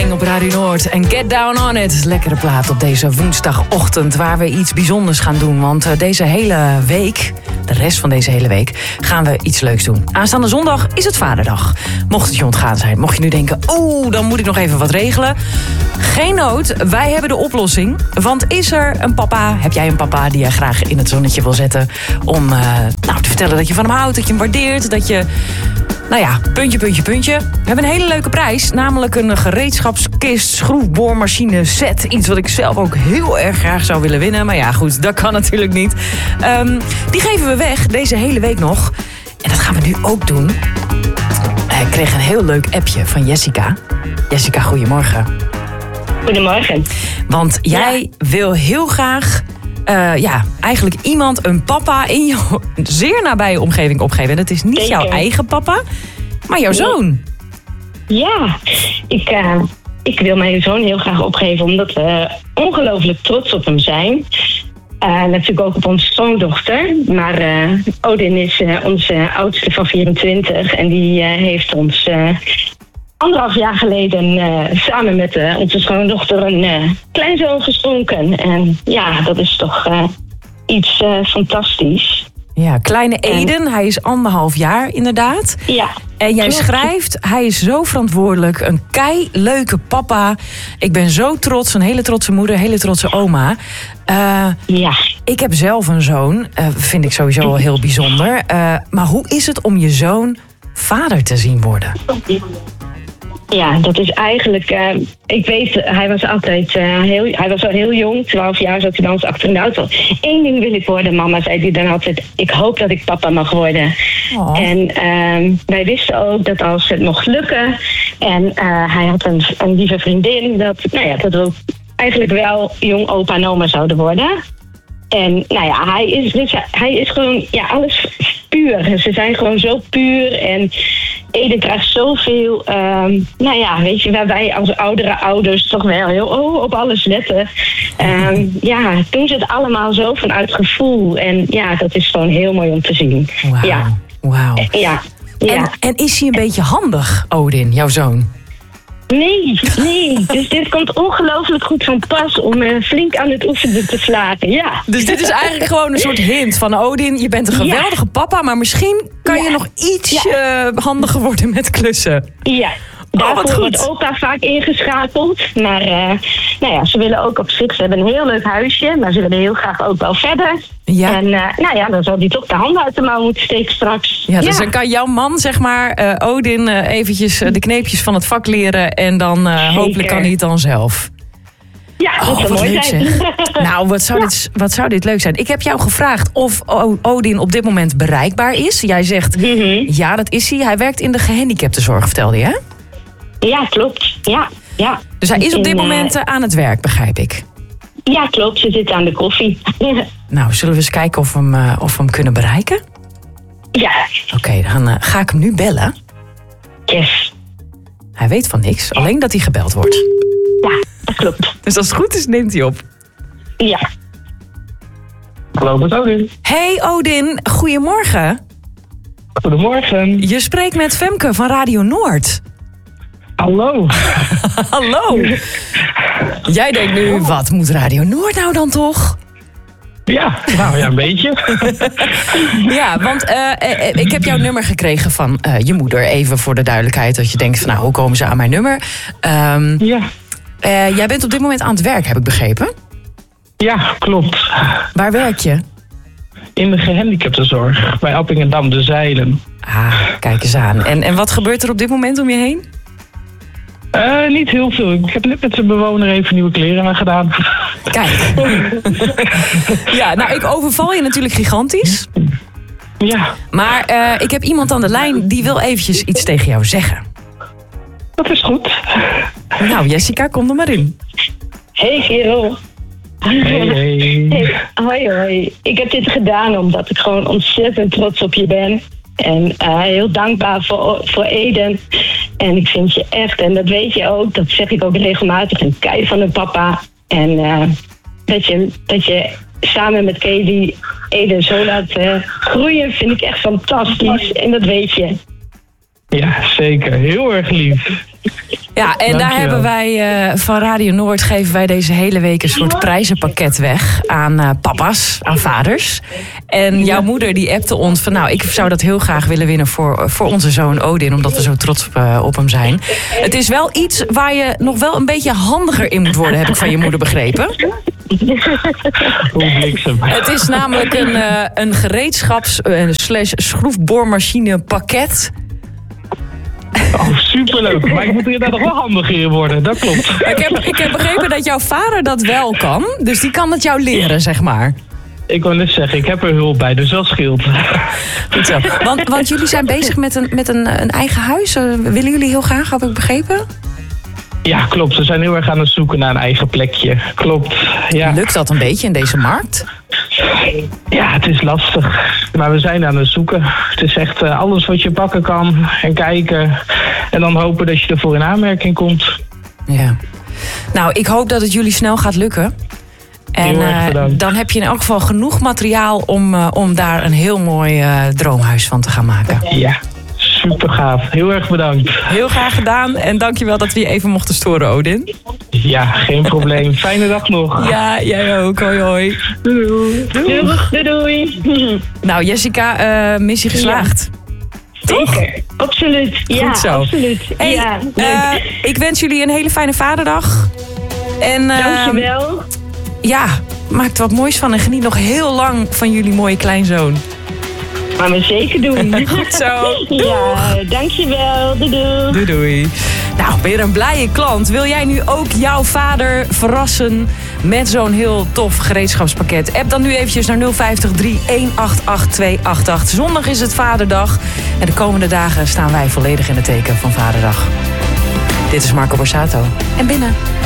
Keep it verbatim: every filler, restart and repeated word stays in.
King op Radio Noord en Get Down On It. Lekkere plaat op deze woensdagochtend waar we iets bijzonders gaan doen. Want deze hele week, de rest van deze hele week, gaan we iets leuks doen. Aanstaande zondag is het Vaderdag. Mocht het je ontgaan zijn, mocht je nu denken, oeh, dan moet ik nog even wat regelen. Geen nood, wij hebben de oplossing. Want is er een papa, heb jij een papa die je graag in het zonnetje wil zetten om uh, nou, te vertellen dat je van hem houdt, dat je hem waardeert, dat je... Nou ja, puntje, puntje, puntje. We hebben een hele leuke prijs. Namelijk een gereedschapskist, schroefboormachine set. Iets wat ik zelf ook heel erg graag zou willen winnen. Maar ja, goed, dat kan natuurlijk niet. Um, die geven we weg deze hele week nog. En dat gaan we nu ook doen. Ik kreeg een heel leuk appje van Jessica. Jessica, goedemorgen. Goedemorgen. Want jij ja. wil heel graag... Uh, ja, eigenlijk iemand, een papa in jouw zeer nabije omgeving opgeven. En het is niet Zeker. jouw eigen papa, maar jouw zoon. Ja, ik, uh, ik wil mijn zoon heel graag opgeven, omdat we ongelooflijk trots op hem zijn. Uh, natuurlijk ook op onze schoondochter. Maar uh, Odin is uh, onze oudste van vierentwintig en die uh, heeft ons... Uh, Anderhalf jaar geleden uh, samen met uh, onze schoondochter een uh, kleinzoon geschonken. En ja, dat is toch uh, iets uh, fantastisch. Ja, kleine Eden, en... hij is anderhalf jaar inderdaad. Ja. En jij klopt. schrijft, hij is zo verantwoordelijk, een kei leuke papa. Ik ben zo trots, een hele trotse moeder, hele trotse oma. Uh, ja. Ik heb zelf een zoon, uh, vind ik sowieso al heel bijzonder. Uh, maar hoe is het om je zoon vader te zien worden? Ja, dat is eigenlijk... Uh, ik weet, hij was altijd uh, heel... Hij was al heel jong, twaalf jaar zat hij bij ons achter in de auto. Eén ding wil ik worden, mama, zei hij dan altijd. Ik hoop dat ik papa mag worden. Oh. En uh, wij wisten ook dat als het mocht lukken... En uh, hij had een, een lieve vriendin... Dat, nou ja, dat we eigenlijk wel jong opa en oma zouden worden... En nou ja, hij is, dus, hij is gewoon, ja, alles puur. Ze zijn gewoon zo puur en Eden krijgt zoveel, um, nou ja, weet je, waar wij als oudere ouders toch wel heel oh, op alles letten. Um, ja, doen ze het allemaal zo vanuit gevoel en ja, dat is gewoon heel mooi om te zien. Wauw, ja. wauw. Ja, ja. En, en is hij een beetje handig, Odin, jouw zoon? Nee, nee. Dus dit komt ongelooflijk goed van pas om uh, flink aan het oefenen te slagen, ja. Dus dit is eigenlijk gewoon een soort hint van Odin, je bent een geweldige ja. papa, maar misschien kan ja. je nog iets ja. uh, handiger worden met klussen. Ja. Daarvoor oh, wordt opa vaak ingeschakeld. Maar uh, nou ja, ze willen ook op zich. Ze hebben een heel leuk huisje. Maar ze willen heel graag ook wel verder. Ja. En uh, nou ja, dan zal die toch de handen uit de mouw moeten steken straks. Ja, dus ja. dan kan jouw man, zeg maar, uh, Odin uh, eventjes uh, de kneepjes van het vak leren. En dan uh, hopelijk kan hij het dan zelf. Ja, dat oh, zou mooi leuk, zijn. Nou, wat zou, ja. dit, wat zou dit leuk zijn. Ik heb jou gevraagd of Odin op dit moment bereikbaar is. Jij zegt, mm-hmm. ja, dat is hij. Hij werkt in de gehandicaptenzorg, vertelde je, hè? Ja, klopt. Ja, ja. Dus hij is op dit in, moment uh, aan het werk, begrijp ik? Ja, klopt. Ze zit aan de koffie. Nou, zullen we eens kijken of we hem, uh, of we hem kunnen bereiken? Ja. Oké, okay, dan uh, ga ik hem nu bellen. Yes. Hij weet van niks, alleen dat hij gebeld wordt. Ja, dat klopt. Dus als het goed is, neemt hij op. Ja. Hallo, met Odin. Hey Odin, goedemorgen. Goedemorgen. Je spreekt met Femke van Radio Noord. Hallo. Hallo. Jij denkt nu, wat moet Radio Noord nou dan toch? Ja, nou ja, een beetje. Ja, want uh, uh, ik heb jouw nummer gekregen van uh, je moeder. Even voor de duidelijkheid, dat je denkt van nou, hoe komen ze aan mijn nummer? Um, ja. Uh, jij bent op dit moment aan het werk, heb ik begrepen? Ja, klopt. Waar werk je? In de gehandicaptenzorg, bij Appingedam de Zeilen. Ah, kijk eens aan. En, en wat gebeurt er op dit moment om je heen? Uh, niet heel veel. Ik heb net met de bewoner even nieuwe kleren aan gedaan. Kijk. Ja, nou, ik overval je natuurlijk gigantisch. Ja. Maar uh, ik heb iemand aan de lijn die wil eventjes iets tegen jou zeggen. Dat is goed. Nou, Jessica, kom er maar in. Hey, Gero. Hey, hey. Hey, hoi, hoi. Ik heb dit gedaan omdat ik gewoon ontzettend trots op je ben. En uh, heel dankbaar voor, voor Eden. En ik vind je echt, en dat weet je ook, dat zeg ik ook regelmatig, een kei van een papa. En uh, dat, je, dat je samen met Kelly Eden zo laat uh, groeien, vind ik echt fantastisch. En dat weet je. Ja, zeker. Heel erg lief. Ja, en Dankjewel. daar hebben wij uh, van Radio Noord geven wij deze hele week een soort prijzenpakket weg aan uh, papa's, aan vaders. En jouw moeder die appte ons van nou, ik zou dat heel graag willen winnen voor, voor onze zoon Odin, omdat we zo trots uh, op hem zijn. Het is wel iets waar je nog wel een beetje handiger in moet worden, heb ik van je moeder begrepen. Hoe bliksem. Het is namelijk een, uh, een gereedschaps- uh, slash schroefboormachine pakket. Oh, superleuk. Maar ik moet er daar nog wel handiger in worden. Dat klopt. Ik heb, ik heb begrepen dat jouw vader dat wel kan. Dus die kan het jou leren, zeg maar. Ik wou net zeggen, ik heb er hulp bij, dus dat scheelt. Goed zo. Want, want jullie zijn bezig met een, met een, een eigen huis. Uh, willen jullie heel graag, heb ik begrepen? Ja, klopt. We zijn heel erg aan het zoeken naar een eigen plekje. Klopt, ja. Lukt dat een beetje in deze markt? Ja, het is lastig. Maar we zijn aan het zoeken. Het is echt uh, alles wat je pakken kan en kijken. En dan hopen dat je ervoor in aanmerking komt. Ja. Nou, ik hoop dat het jullie snel gaat lukken. En uh, dan heb je in elk geval genoeg materiaal om, uh, om daar een heel mooi uh, droomhuis van te gaan maken. Ja, super gaaf. Heel erg bedankt. Heel graag gedaan en dankjewel dat we je even mochten storen, Odin. Ja, geen probleem. Fijne dag nog. Ja, jij ook. Hoi, hoi. Doei, doei. Doei, doei. doei. Nou, Jessica, uh, missie geslaagd. Ja. Zeker, absoluut. Ja, Goed zo. absoluut. Hey, ja, uh, ik wens jullie een hele fijne vaderdag. En, uh, dankjewel. Ja, maak er wat moois van en geniet nog heel lang van jullie mooie kleinzoon. Gaan we zeker doen. Goed zo. Ja, dankjewel. Doei, doei. Doei, doei. Nou, weer een blije klant. Wil jij nu ook jouw vader verrassen met zo'n heel tof gereedschapspakket? App dan nu eventjes naar nul vijf drie een acht acht twee acht acht. Zondag is het Vaderdag. En de komende dagen staan wij volledig in het teken van Vaderdag. Dit is Marco Borsato. En binnen.